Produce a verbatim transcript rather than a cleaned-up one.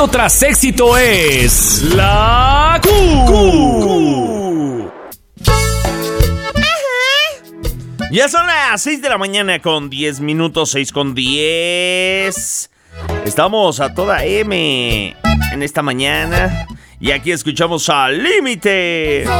Éxito tras éxito es la Q. Ya son las seis de la mañana con diez minutos, seis con diez. Estamos a toda M en esta mañana y aquí escuchamos Al Límite.